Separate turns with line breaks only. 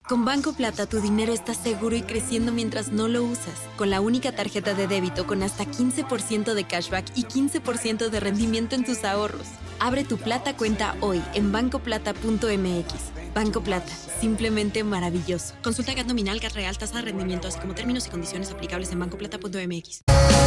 Con Banco Plata, tu dinero está seguro y creciendo mientras no lo usas. Con la única tarjeta de débito con hasta 15% de cashback y 15% de rendimiento en tus ahorros. Abre tu Plata cuenta hoy en bancoplata.mx. Banco Plata, simplemente maravilloso. Consulta GAT nominal, GAT real, tasa de rendimiento, así como términos y condiciones aplicables en bancoplata.mx.